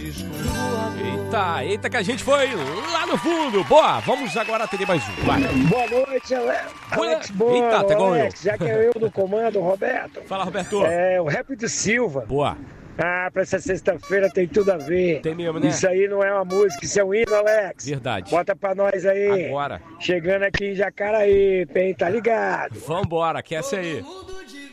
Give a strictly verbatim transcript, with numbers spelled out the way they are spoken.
Eita, eita que a gente foi lá no fundo. Boa, vamos agora atender mais um. Vai. Boa noite, Ale- Alex Boa. Eita, tá igual Alex, eu. já que é eu do comando, Roberto. Fala, Roberto. É, o Rap de Silva. Boa. Ah, pra essa sexta-feira tem tudo a ver. Tem mesmo, né? Isso aí não é uma música, isso é um hino, Alex. Verdade. Bota pra nós aí. Agora. Chegando aqui em Jacaraí, hein? Tá ligado? Vambora, aquece aí.